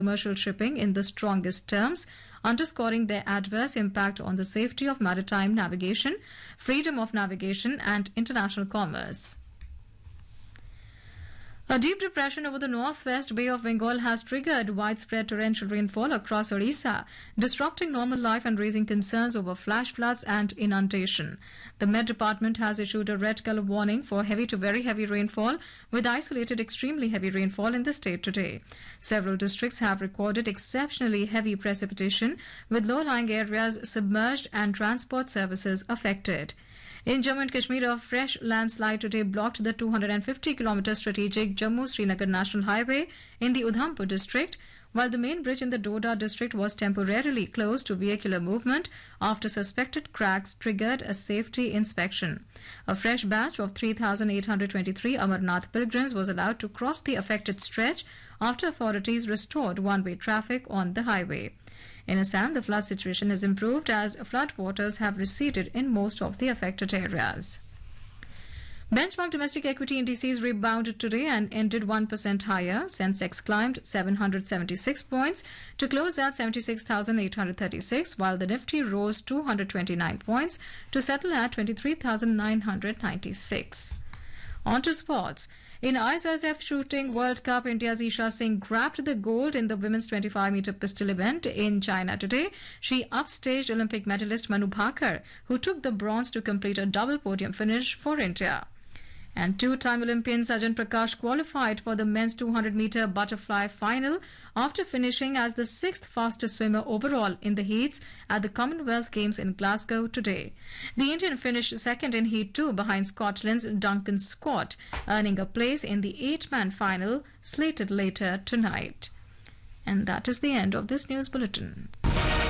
commercial shipping in the strongest terms, underscoring their adverse impact on the safety of maritime navigation, freedom of navigation, and international commerce. A deep depression over the northwest Bay of Bengal has triggered widespread torrential rainfall across Odisha, disrupting normal life and raising concerns over flash floods and inundation. The Met Department has issued a red color warning for heavy to very heavy rainfall, with isolated extremely heavy rainfall in the state today. Several districts have recorded exceptionally heavy precipitation, with low-lying areas submerged and transport services affected. In Jammu and Kashmir, a fresh landslide today blocked the 250-kilometer strategic Jammu-Srinagar National Highway in the Udhampur district, while the main bridge in the Doda district was temporarily closed to vehicular movement after suspected cracks triggered a safety inspection. A fresh batch of 3,823 Amarnath pilgrims was allowed to cross the affected stretch after authorities restored one-way traffic on the highway. In Assam, the flood situation has improved as flood waters have receded in most of the affected areas. Benchmark domestic equity indices rebounded today and ended 1% higher. Sensex climbed 776 points to close at 76,836, while the Nifty rose 229 points to settle at 23,996. On to sports. In ISSF Shooting World Cup, India's Isha Singh grabbed the gold in the women's 25-meter pistol event in China today. She upstaged Olympic medalist Manu Bhaker, who took the bronze to complete a double podium finish for India. And two-time Olympian Sajan Prakash qualified for the men's 200-meter butterfly final after finishing as the sixth fastest swimmer overall in the heats at the Commonwealth Games in Glasgow today. The Indian finished second in Heat 2 behind Scotland's Duncan Scott, earning a place in the eight-man final slated later tonight. And that is the end of this news bulletin.